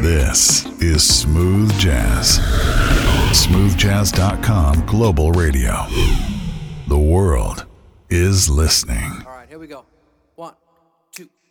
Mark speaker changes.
Speaker 1: This is Smooth Jazz. Smoothjazz.com Global Radio. The world is listening.
Speaker 2: All right, here we go. 1, 2.